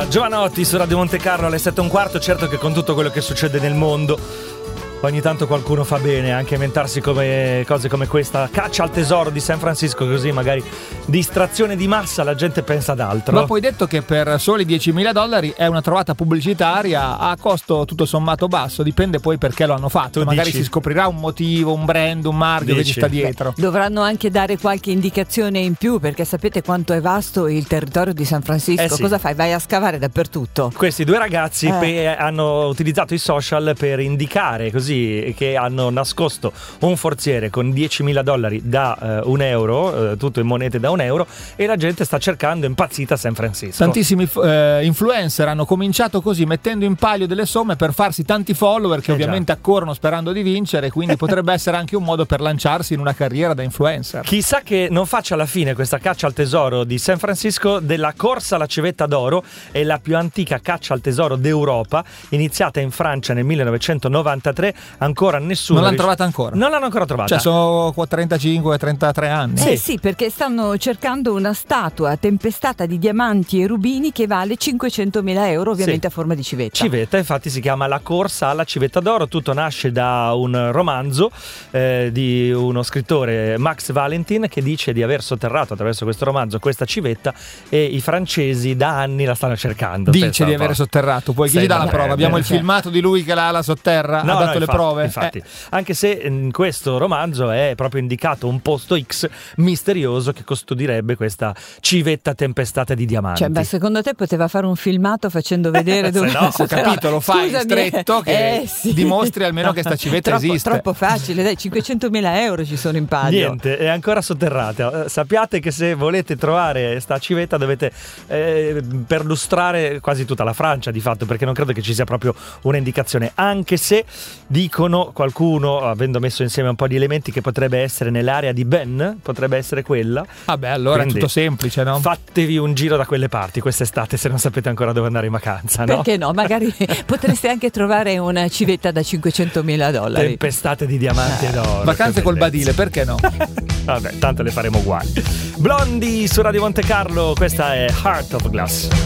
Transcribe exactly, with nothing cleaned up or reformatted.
Era Giovanotti su Radio Monte Carlo alle sette e un quarto. Certo che con tutto quello che succede nel mondo ogni tanto qualcuno fa bene anche inventarsi come, cose come questa, caccia al tesoro di San Francisco, così magari distrazione di massa, la gente pensa ad altro. Ma poi detto che per soli diecimila dollari è una trovata pubblicitaria a costo tutto sommato basso, dipende poi perché lo hanno fatto, Tu magari dici? si scoprirà un motivo, un brand, un marchio che ci sta dietro. Dovranno anche dare qualche indicazione in più, perché sapete quanto è vasto il territorio di San Francisco. Eh sì. Cosa fai? Vai a scavare dappertutto. Questi due ragazzi Eh. pe- hanno utilizzato i social per indicare così che hanno nascosto un forziere con diecimila dollari da eh, un euro, eh, tutto in monete da un euro, e la gente sta cercando impazzita San Francisco. Tantissimi eh, influencer hanno cominciato così, mettendo in palio delle somme per farsi tanti follower che Eh ovviamente accorrono sperando di vincere, quindi potrebbe essere anche un modo per lanciarsi in una carriera da influencer. Chissà che non faccia alla fine questa caccia al tesoro di San Francisco della corsa alla civetta d'oro, è la più antica caccia al tesoro d'Europa, iniziata in Francia nel millenovecentonovantatré. Ancora nessuno Non l'hanno rius- trovata ancora? Non l'hanno ancora trovata. Cioè sono trentacinque trentatré anni. Eh sì, perché stanno cercando una statua tempestata di diamanti e rubini che vale cinquecentomila euro, ovviamente Sì. a forma di civetta. Civetta, infatti si chiama La corsa alla civetta d'oro. Tutto nasce da un romanzo eh, di uno scrittore, Max Valentin, che dice di aver sotterrato attraverso questo romanzo questa civetta, e i francesi da anni la stanno cercando. Dice Pensa di un po'. avere sotterrato, poi chi Sì, gli dà la vabbè, prova? Abbiamo eh, il sì. filmato di lui che la, la sotterra, No, ha no, dato le infatti, prove. infatti. Eh. Anche se in questo romanzo è proprio indicato un posto X misterioso che custodirebbe questa civetta tempestata di diamanti. Cioè, beh, secondo te poteva fare un filmato facendo vedere dove Se no, Ho capito, lo fai Scusami, stretto che eh, sì. dimostri almeno che sta civetta troppo, esiste. Troppo facile, dai, cinquecentomila euro ci sono in palio. Niente, è ancora sotterrata. Eh, Sappiate che se volete trovare sta civetta dovete eh, perlustrare quasi tutta la Francia, di fatto, perché non credo che ci sia proprio un'indicazione, anche se dicono qualcuno, avendo messo insieme un po' di elementi, che potrebbe essere nell'area di Ben, potrebbe essere quella. Vabbè, allora Quindi è tutto semplice, no? Fatevi un giro da quelle parti quest'estate se non sapete ancora dove andare in vacanza, no? Perché no? Magari potreste anche trovare una civetta da cinquecentomila dollari. Tempestate di diamanti e d'oro. Vacanze che col bellezza. badile, perché no? Vabbè, tanto le faremo uguali. Blondie su Radio Monte Carlo, questa è Heart of Glass.